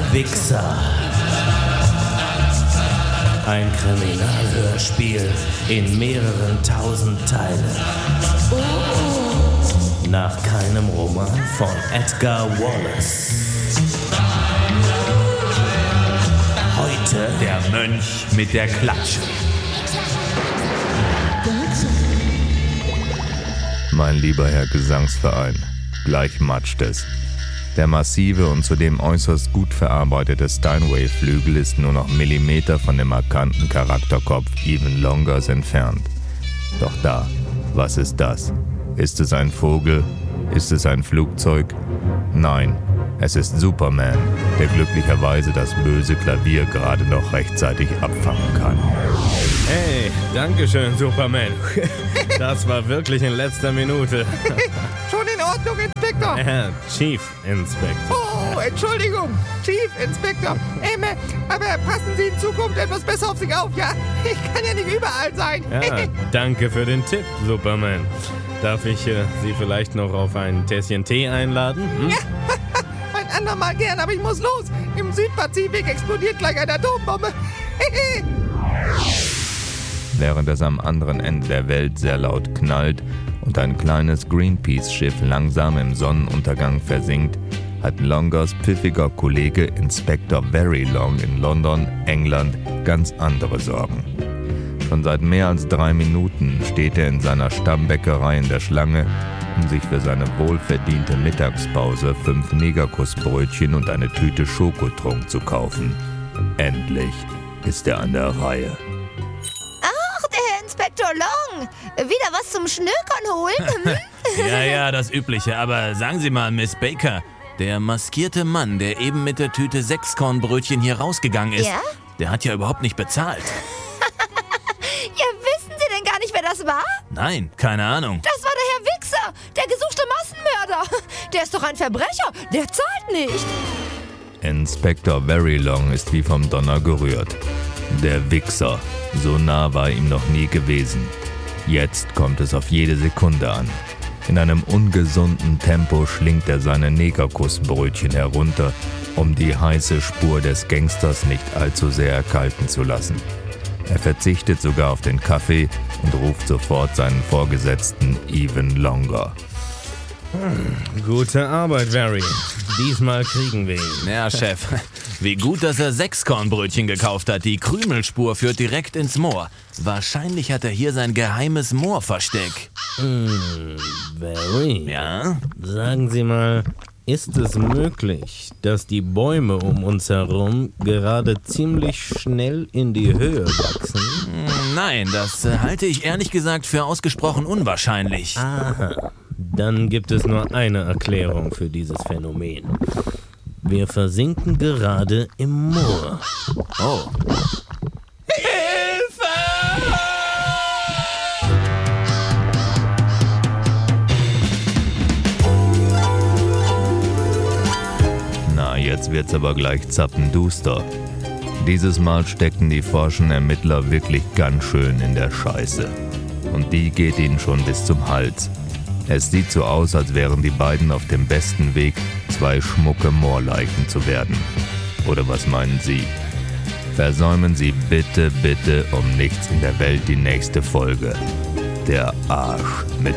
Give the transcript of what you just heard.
Wichser. Ein Kriminalhörspiel in mehreren tausend Teilen. Nach keinem Roman von Edgar Wallace. Heute Der Mönch mit der Klatsche. Mein lieber Herr Gesangsverein, gleich matscht es. Der massive und zudem äußerst gut verarbeitete Steinway-Flügel ist nur noch Millimeter von dem markanten Charakterkopf Even Longers entfernt. Doch da, was ist das? Ist es ein Vogel? Ist es ein Flugzeug? Nein, es ist Superman, der glücklicherweise das böse Klavier gerade noch rechtzeitig abfangen kann. Hey, dankeschön, Superman. Das war wirklich in letzter Minute. Schon in Ordnung, Inspektor. Chief Inspector. Oh, Entschuldigung, Chief Inspector. Aber passen Sie in Zukunft etwas besser auf sich auf, ja? Ich kann ja nicht überall sein. Ja, danke für den Tipp, Superman. Darf ich Sie vielleicht noch auf ein Tässchen Tee einladen? Ja, ein andermal gern, aber ich muss los. Im Südpazifik explodiert gleich eine Atombombe. Während es am anderen Ende der Welt sehr laut knallt und ein kleines Greenpeace-Schiff langsam im Sonnenuntergang versinkt, hat Longers pfiffiger Kollege Inspector Very Long in London, England, ganz andere Sorgen. Schon seit mehr als 3 Minuten steht er in seiner Stammbäckerei in der Schlange, um sich für seine wohlverdiente Mittagspause 5 Negerkussbrötchen und eine Tüte Schokotrunk zu kaufen. Endlich ist er an der Reihe. Inspektor Long, wieder was zum Schnökern holen? Ja, das Übliche. Aber sagen Sie mal, Miss Baker, der maskierte Mann, der eben mit der Tüte 6 Kornbrötchen hier rausgegangen ist, Ja? Der hat ja überhaupt nicht bezahlt. Ja, wissen Sie denn gar nicht, wer das war? Nein, keine Ahnung. Das war der Herr Wichser, der gesuchte Massenmörder. Der ist doch ein Verbrecher, der zahlt nicht. Inspector Very Long ist wie vom Donner gerührt. Der Wichser, so nah war ihm noch nie gewesen. Jetzt kommt es auf jede Sekunde an. In einem ungesunden Tempo schlingt er seine Negerkussbrötchen herunter, um die heiße Spur des Gangsters nicht allzu sehr erkalten zu lassen. Er verzichtet sogar auf den Kaffee und ruft sofort seinen Vorgesetzten Even Longer. Gute Arbeit, Barry. Diesmal kriegen wir ihn. Ja, Chef, wie gut, dass er 6 Kornbrötchen gekauft hat. Die Krümelspur führt direkt ins Moor. Wahrscheinlich hat er hier sein geheimes Moorversteck. Barry, Ja? sagen Sie mal, ist es möglich, dass die Bäume um uns herum gerade ziemlich schnell in die Höhe wachsen? Nein, das halte ich ehrlich gesagt für ausgesprochen unwahrscheinlich. Aha. Dann gibt es nur eine Erklärung für dieses Phänomen. Wir versinken gerade im Moor. Oh. Na, jetzt wird's aber gleich zappenduster. Dieses Mal stecken die forschen Ermittler wirklich ganz schön in der Scheiße. Und die geht ihnen schon bis zum Hals. Es sieht so aus, als wären die beiden auf dem besten Weg, 2 schmucke Moorleichen zu werden. Oder was meinen Sie? Versäumen Sie bitte um nichts in der Welt die nächste Folge. Der Arsch mit